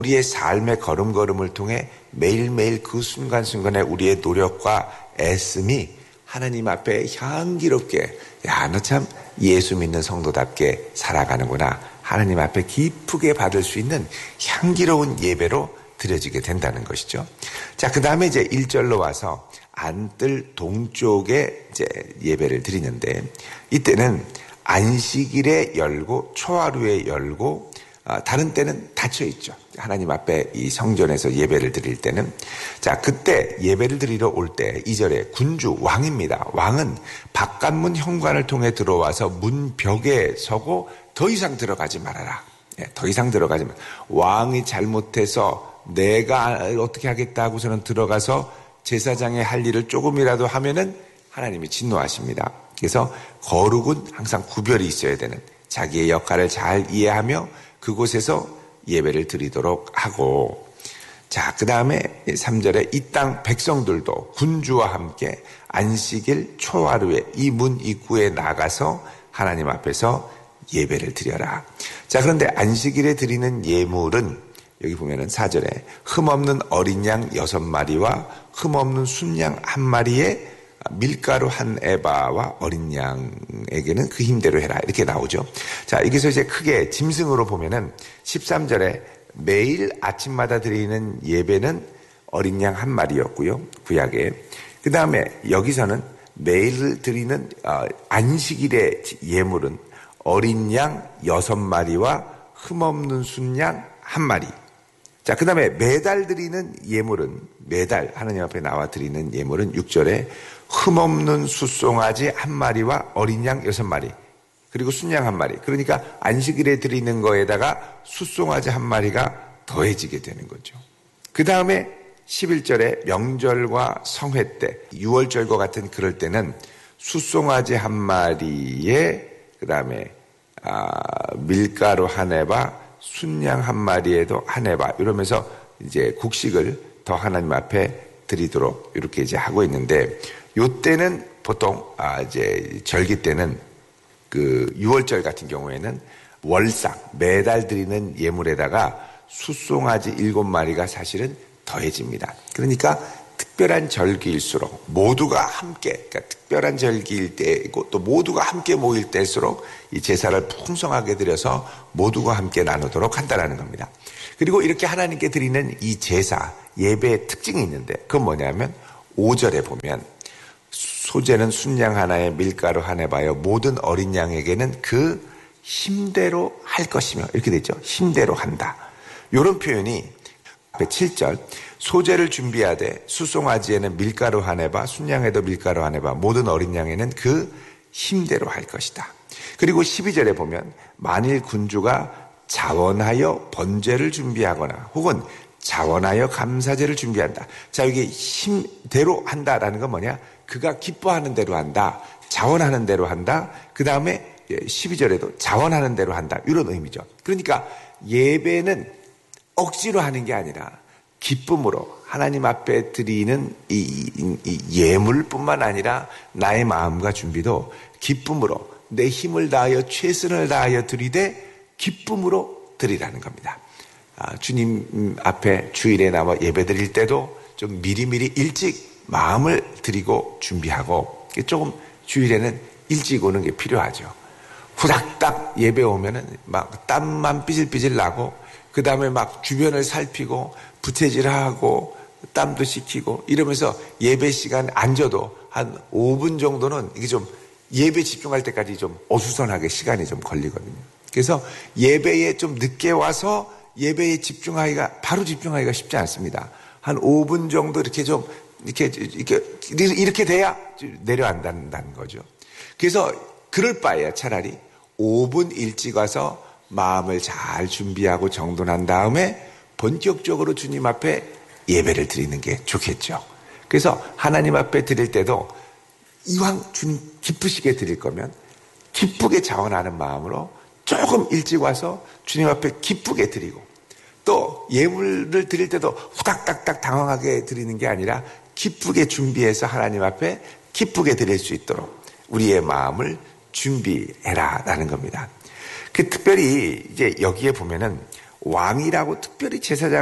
우리의 삶의 걸음걸음을 통해 매일매일 그 순간순간에 우리의 노력과 애씀이 하나님 앞에 향기롭게, 야, 너 참 예수 믿는 성도답게 살아가는구나, 하나님 앞에 기쁘게 받을 수 있는 향기로운 예배로 드려지게 된다는 것이죠. 자, 그 다음에 이제 1절로 와서 안뜰 동쪽에 이제 예배를 드리는데, 이때는 안식일에 열고 초하루에 열고 다른 때는 닫혀 있죠. 하나님 앞에 이 성전에서 예배를 드릴 때는. 자, 그때 예배를 드리러 올 때 2절에 군주, 왕입니다. 왕은 바깥문 현관을 통해 들어와서 문벽에 서고 더 이상 들어가지 말아라. 더 이상 들어가지 말아라. 왕이 잘못해서 내가 어떻게 하겠다 하고서는 들어가서 제사장의 할 일을 조금이라도 하면은 하나님이 진노하십니다. 그래서 거룩은 항상 구별이 있어야 되는, 자기의 역할을 잘 이해하며 그곳에서 예배를 드리도록 하고, 자, 그 다음에 3절에 이 땅 백성들도 군주와 함께 안식일 초하루에 이 문 입구에 나가서 하나님 앞에서 예배를 드려라. 자, 그런데 안식일에 드리는 예물은 여기 보면은 4절에 흠없는 어린 양 6마리와 흠없는 순양 1마리에 밀가루 1에바와 어린 양에게는 그 힘대로 해라, 이렇게 나오죠. 자, 여기서 이제 크게 짐승으로 보면은 13절에 매일 아침마다 드리는 예배는 어린 양 1마리였고요, 구약에. 그 다음에 여기서는 매일 드리는 안식일의 예물은 어린 양 6마리와 흠없는 순양 1마리. 자, 그 다음에 매달 드리는 예물은, 매달 하나님 앞에 나와 드리는 예물은 6절에 흠없는 숫송아지 1마리와 어린 양 6마리, 그리고 순양 1마리. 그러니까 안식일에 드리는 거에다가 숫송아지 1마리가 더해지게 되는 거죠. 그 다음에 11절에 명절과 성회 때, 6월절과 같은 그럴 때는 숫송아지 1마리에 그 다음에 밀가루 1에바, 순양 1마리에도 1에바, 이러면서 이제 곡식을 더 하나님 앞에 드리도록 이렇게 이제 하고 있는데, 요때는 보통 이제 절기 때는 그 6월절 같은 경우에는 월상, 매달 드리는 예물에다가 숫송아지 7마리가 사실은 더해집니다. 그러니까 특별한 절기일수록 모두가 함께, 그러니까 특별한 절기일 때이고 또 모두가 함께 모일 때일수록 이 제사를 풍성하게 드려서 모두가 함께 나누도록 한다는 겁니다. 그리고 이렇게 하나님께 드리는 이 제사, 예배의 특징이 있는데, 그건 뭐냐면 5절에 보면 소재는 순양 하나에 밀가루 1에바여 모든 어린 양에게는 그 힘대로 할 것이며, 이렇게 되죠. 힘대로 한다. 이런 표현이 앞에 7절 소재를 준비하되 수송아지에는 밀가루 1에바, 순양에도 밀가루 1에바, 모든 어린 양에는 그 힘대로 할 것이다. 그리고 12절에 보면 만일 군주가 자원하여 번제를 준비하거나 혹은 자원하여 감사제를 준비한다. 자, 여기 힘대로 한다라는 건 뭐냐? 그가 기뻐하는 대로 한다. 자원하는 대로 한다. 그 다음에 12절에도 자원하는 대로 한다. 이런 의미죠. 그러니까 예배는 억지로 하는 게 아니라 기쁨으로 하나님 앞에 드리는 이 예물뿐만 아니라 나의 마음과 준비도 기쁨으로 내 힘을 다하여 최선을 다하여 드리되 기쁨으로 드리라는 겁니다. 주님 앞에 주일에 나와 예배 드릴 때도 좀 미리미리 일찍 마음을 드리고 준비하고, 조금 주일에는 일찍 오는 게 필요하죠. 후닥닥 예배 오면은 막 땀만 삐질삐질 나고, 그 다음에 막 주변을 살피고 부채질하고 땀도 식히고 이러면서 예배 시간 앉아도 한 5분 정도는 이게 좀 예배 집중할 때까지 좀 어수선하게 시간이 좀 걸리거든요. 그래서 예배에 좀 늦게 와서 예배에 바로 집중하기가 쉽지 않습니다. 한 5분 정도 이렇게 좀 이렇게 돼야 내려앉는다는 거죠. 그래서 그럴 바에야 차라리 5분 일찍 와서 마음을 잘 준비하고 정돈한 다음에 본격적으로 주님 앞에 예배를 드리는 게 좋겠죠. 그래서 하나님 앞에 드릴 때도 이왕 주님 기쁘시게 드릴 거면 기쁘게 자원하는 마음으로 조금 일찍 와서 주님 앞에 기쁘게 드리고, 또 예물을 드릴 때도 후닥닥닥 당황하게 드리는 게 아니라 기쁘게 준비해서 하나님 앞에 기쁘게 드릴 수 있도록 우리의 마음을 준비해라라는 겁니다. 그 특별히 이제 여기에 보면은 왕이라고 특별히 제사장